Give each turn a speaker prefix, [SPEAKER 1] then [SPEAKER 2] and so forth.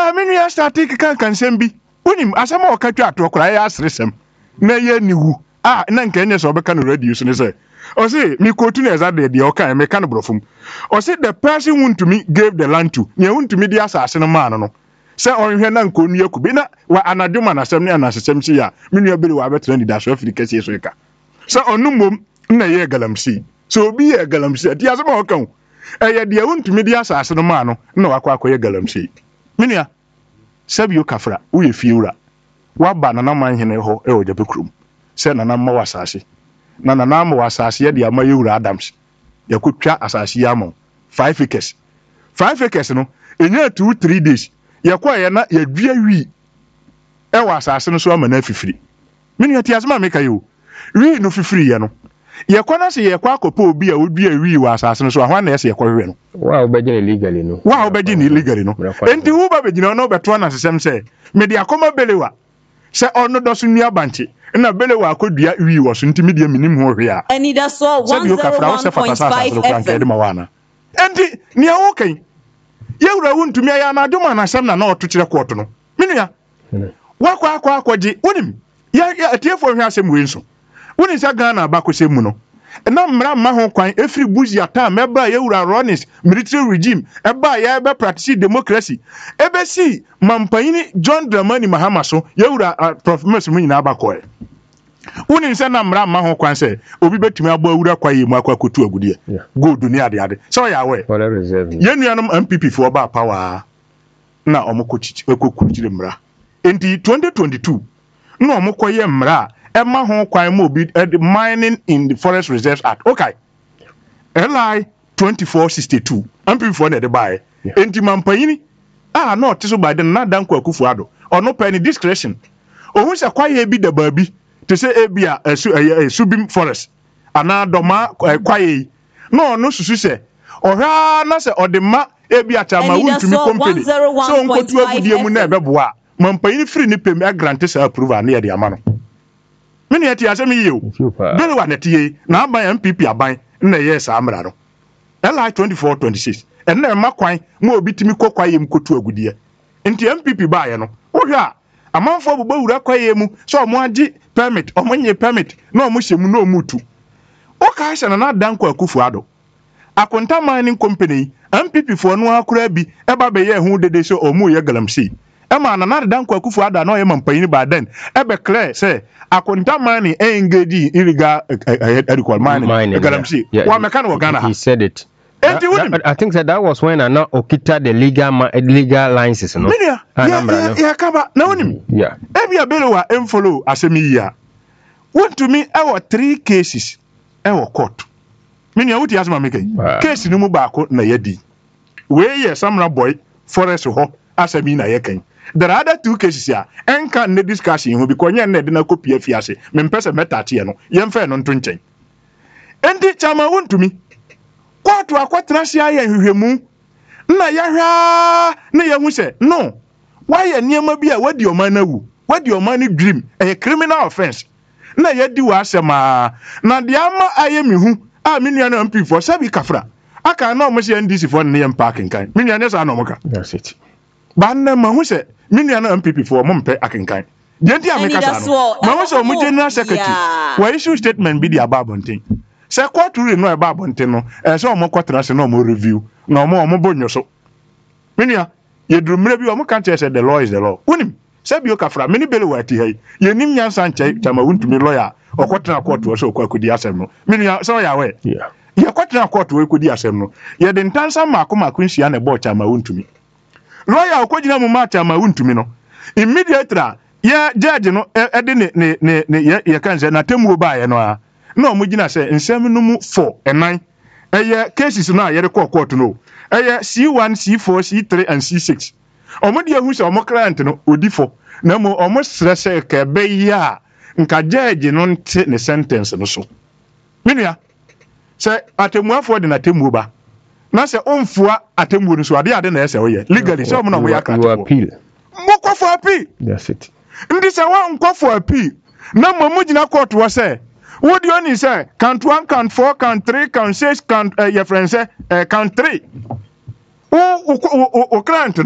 [SPEAKER 1] menu ya start kan sembi unim asama o ka twa to kora ya asresem na ye niwu na nka enye so obeka no radio so ne say o say me quote na exactly the o kan me kan brofum o say the person who to me gave the land to ne who to me the asase no man no say onhwe na nka onu yakubi na wa anadwuma na asem ne anasesem si ya menu ya bere wa betra ni da so Africa si so eka say onu mom na ye galamsi so obi ye galamsi ati asama o kan eye de who to me the asase no man no na wakwa akoye galamsi menu ya Sabio Kafra, we fiura. Waba na man hene ho e ojabe krum. Se na ma wasase. Na ma wasase ye de amayura Adams. Ya kutwa asase ya mo 5 acres. 5 acres no, enya 2-3 days. Ya kwa ye na ya dua wi. E wasase no so amana fifiri. Mini ati asma meka yo. Wi no fifiri ye no. Ye kwa na se ye kwa akopa obi a odua wi wasase no so ahwa na ye se ye kwa hwe no.
[SPEAKER 2] Wa obegine illegally no.
[SPEAKER 1] Enti hu ba begina no beto na sesem se me de akoma belewa se ono do so nua banche na belewa akodua wi wo so ntimi de minim ho hwe a
[SPEAKER 3] ani da so 101.5 FM
[SPEAKER 1] enti ne awo kan ye wura wontumi ya na adoma na sem na oto kire koto no menua wakwa akwaje wonim ya atiefo hwe asem we nso wonim sa Ghana abakosem mu no na mra ma ho kwan efri buzi ata meba ye wura Ronis military regime eba ya ebe practice democracy ebe si mampanyini John Dramani Mahama so ye wura Prof Messi mu nyina abakoe woni nse na mra ma ho kwan se obi betumi abo awura kwaye mu akwakotu agudie go dunia ade so ya we ye nuanom MPP fo ba power na omokochichi ekokuchire mra enti 2022 na omokoye mra Emma Hong Kwan Mobi Mining in the Forest Reserves Act. Okay. LI 2462. I'm before the buy. Enti mampanyini. No, tiso by the na dan kwa Akufo-Addo. Or no penny discretion. Or who's a kwaye bi the baby to say ebia subim forest. Ana doma kwaye. No susu se. Or na se or the ma ebia chama wuntumi company. So nkotu agudie mu na ebeboa. Mampanyini free ni pemi grant say approval na ye de amano. Mini ati asemi yo. Bele wa netie na aban MPP aban na yes amra no. LI 2426. Na ma kwan mo obi timi kokwaye mu kotu agudie. Nti MPP ba ye no. Wo hwa amanfo bobba wura kwaye mu so omo agi permit, omo nye permit na omo hyemu na omutu. O ka hye na dan kwa Akufo-Addo. Akonta mining company MPP fo no akura bi eba be ye hu dede so omo ye galamsi. Ema na dan kwa Akufo-Addo na ye mampanyini ba den ebe clear say Akonta mining engage illegal agricultural mining galamsi wa mekano wa Ghana.
[SPEAKER 2] He said it. I think that was when I now okita the legal licenses no.
[SPEAKER 1] Yeah kaba na wonim.
[SPEAKER 2] Yeah.
[SPEAKER 1] Ebia belewa emfollow asemi ya. Want to me our 3 cases our court. Minia wuti asema meke. Case no mu baako na yedi. We ye Samra boy forest ho asemi na yekan. There are other 2 cases here. Enka ne discussion ho because nya na de na copy afiase. Me mpese metate no. Yemfa no ntonchen. Endi chama wontumi. Kwatu akwatransi aye hwehwemu. Na yahwa na yehu se no. Why ye niema bi a wadi oman na wu. Wadi oman ni dream. A criminal offense. Na yedi wa asema na de ama aye mihu. Minua na MP for Sabi Kafra. Aka na omo se NDC for ne yem parking kan. Minua ne sa na omo ka.
[SPEAKER 2] That's it.
[SPEAKER 1] Ba na ma hu se minua na MPP for mo mpe akenkan. Denti ameka sa no. Ma hu se omo general secretary. Wa issue statement bi di ababonten. Se court rule no ababonten no. Se omo kwatra se na omo review. Na omo bonyo so. Minua ye drumre bi omo kan say the law is the law. Unim Sabio Kafra mini bele wati hai. Ye nim nyansa nchai chama wuntumi lawyer. Okwatra court wo so kwakudi asem no. Minua so ya we.
[SPEAKER 2] Yeah.
[SPEAKER 1] Ye kwatra court wo kwakudi asem no. Ye de ntansa mako nhia na bo chama wuntumi. Lawyer okwogina mu ma chama wuntumi no. Immediately ye judge no ede ne ye kanze na temu ba ye no a. Na omugina se nsem no mu 4 9. Eye cases no a ye rekọ court no. Eye C1, C4, C3 and C6. Omodi ehu se omo client no odifo. Na mo omo stress ka be ya nka judge no nte ne sentence no so. Minua se atemuafo de na temu ba. Na se omfua atemmu no so ade na ese woye. Legally se omo na wo yakata.
[SPEAKER 2] Appeal.
[SPEAKER 1] Moko for appeal.
[SPEAKER 2] That's it.
[SPEAKER 1] Ndi se wa nko for appeal. Na mo gina court wo se what do you need say count 1 count 4 count 3 count 6 count your friend say count 3 o client